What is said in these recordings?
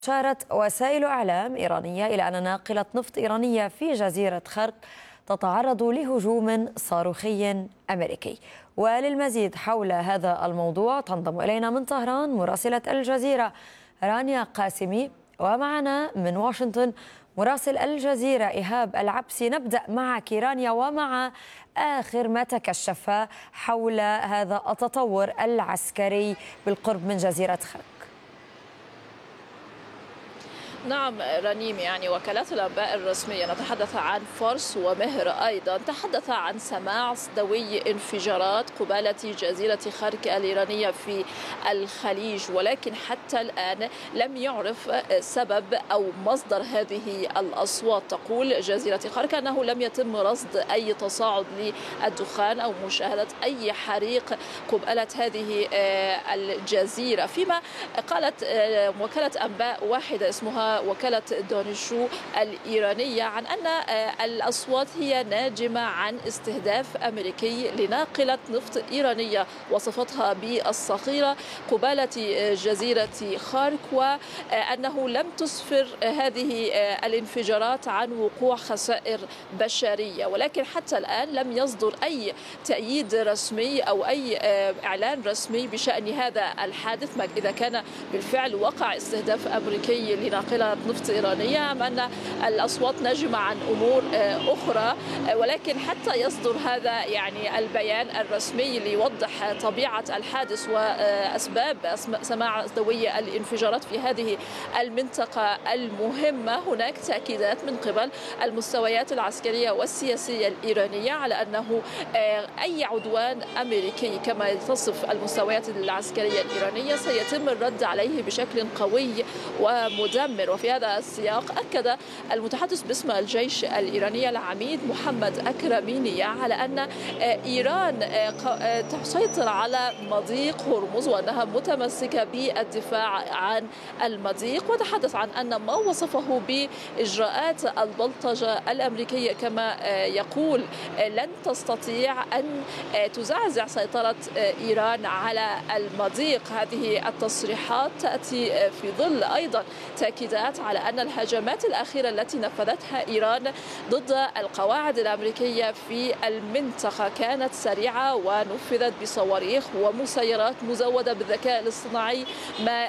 أشارت وسائل إعلام إيرانية إلى أن ناقلة نفط إيرانية في جزيرة خرق تتعرض لهجوم صاروخي أمريكي. وللمزيد حول هذا الموضوع تنضم إلينا من طهران مراسلة الجزيرة رانيا قاسمي، ومعنا من واشنطن مراسل الجزيرة إيهاب العبسي. نبدأ معك رانيا ومع آخر ما تكشف حول هذا التطور العسكري بالقرب من جزيرة خرق. نعم رنيم، وكالات الأنباء الرسمية نتحدث عن فارس ومهر أيضا تحدث عن سماع دوي انفجارات قبالة جزيرة خرق الإيرانية في الخليج، ولكن حتى الآن لم يعرف سبب أو مصدر هذه الأصوات. تقول جزيرة خرق أنه لم يتم رصد أي تصاعد للدخان أو مشاهدة أي حريق قبالة هذه الجزيرة، فيما قالت وكالة أنباء واحدة اسمها وكالة دونيشو الإيرانية عن أن الأصوات هي ناجمة عن استهداف أمريكي لناقلة نفط إيرانية وصفتها بالصخيرة قبالة جزيرة خارق، وأنه لم تسفر هذه الانفجارات عن وقوع خسائر بشرية. ولكن حتى الآن لم يصدر أي تأييد رسمي أو أي إعلان رسمي بشأن هذا الحادث، ما إذا كان بالفعل وقع استهداف أمريكي لناقلة نفط إيرانية أم أن الأصوات ناجمة عن أمور أخرى. ولكن حتى يصدر هذا البيان الرسمي ليوضح طبيعة الحادث وأسباب سماع دوي الانفجارات في هذه المنطقة المهمة، هناك تأكيدات من قبل المستويات العسكرية والسياسية الإيرانية على أنه أي عدوان أمريكي كما تصف المستويات العسكرية الإيرانية سيتم الرد عليه بشكل قوي ومدمر. وفي هذا السياق أكد المتحدث باسم الجيش الإيراني العميد محمد أكرميني على أن إيران تسيطر على مضيق هرمز وأنها متمسكة بالدفاع عن المضيق، وتحدث عن أن ما وصفه بإجراءات البلطجة الأمريكية كما يقول لن تستطيع أن تزعزع سيطرة إيران على المضيق. هذه التصريحات تأتي في ظل أيضا تأكيدات على أن الهجمات الأخيرة التي نفذتها إيران ضد القواعد الأمريكية في المنطقة كانت سريعة ونفذت بصواريخ ومسيرات مزودة بالذكاء الاصطناعي، ما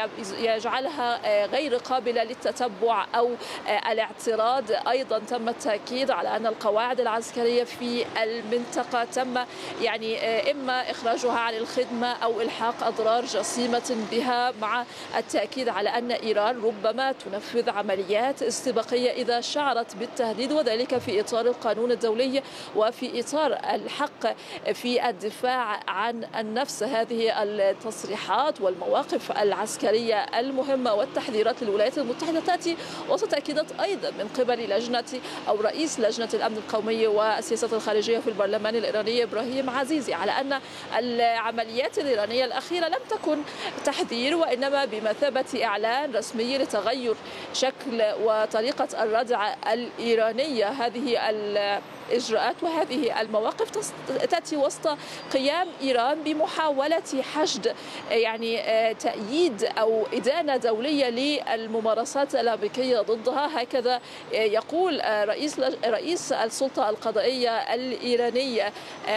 يجعلها غير قابلة للتتبع أو الاعتراض. أيضا تم التأكيد على أن القواعد العسكرية في المنطقة تم إما إخراجها عن الخدمة أو إلحاق أضرار جسيمة بها، مع التأكيد على أن إيران ربما تنفذ عمليات استباقية إذا شعرت بالتهديد، وذلك في إطار القانون الدولي وفي إطار الحق في الدفاع عن النفس. هذه التصريحات والمواقف العسكرية المهمة والتحذيرات للولايات المتحدة تأتي وسط تأكيدات أيضا من قبل لجنة أو رئيس لجنة الأمن القومي والسياسة الخارجية في البرلمان الإيراني إبراهيم عزيزي على أن العمليات الإيرانية الأخيرة لم تكن تحذير وإنما بمثابة إعلان رسمي لتغير شكل وطريقة الردع الإيرانية. هذه الإجراءات وهذه المواقف تأتي وسط قيام إيران بمحاولة حشد تأييد أو إدانة دولية للممارسات الأمريكية ضدها. هكذا يقول رئيس السلطة القضائية الإيرانية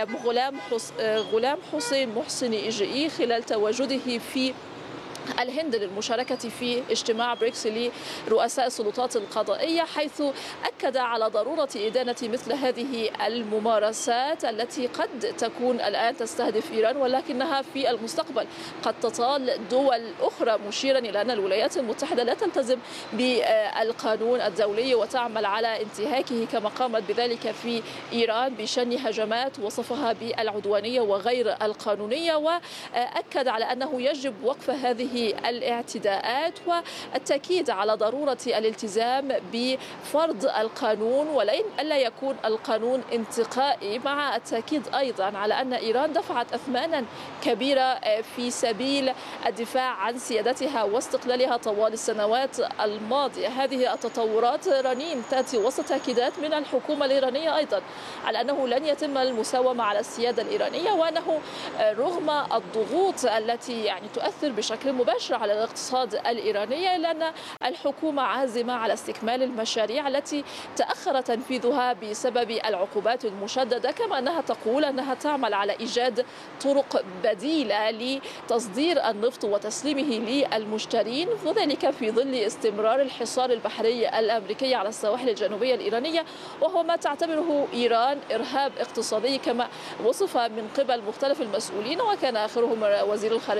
غلام حسين محسني إجئي خلال تواجده في الهند للمشاركة في اجتماع بريكس لرؤساء السلطات القضائية، حيث أكد على ضرورة إدانة مثل هذه الممارسات التي قد تكون الآن تستهدف إيران ولكنها في المستقبل قد تطال دول أخرى، مشيرا إلى أن الولايات المتحدة لا تلتزم بالقانون الدولي وتعمل على انتهاكه كما قامت بذلك في إيران بشن هجمات وصفها بالعدوانية وغير القانونية. وأكد على أنه يجب وقف هذه الاعتداءات والتأكيد على ضرورة الالتزام بفرض القانون ألا يكون القانون انتقائي، مع التأكيد أيضا على أن إيران دفعت أثمانا كبيرة في سبيل الدفاع عن سيادتها واستقلالها طوال السنوات الماضية. هذه التطورات رنيم تأتي وسط تأكيدات من الحكومة الإيرانية أيضا على أنه لن يتم المساومة على السيادة الإيرانية، وأنه رغم الضغوط التي تؤثر بشكل مباشر مباشرة على الاقتصاد الإيراني، لأن الحكومة عازمة على استكمال المشاريع التي تأخر تنفيذها بسبب العقوبات المشددة، كما أنها تقول أنها تعمل على إيجاد طرق بديلة لتصدير النفط وتسليمه للمشترين، وذلك في ظل استمرار الحصار البحري الأمريكي على السواحل الجنوبية الإيرانية، وهو ما تعتبره إيران إرهاب اقتصادي كما وصف من قبل مختلف المسؤولين، وكان آخرهم وزير الخارجية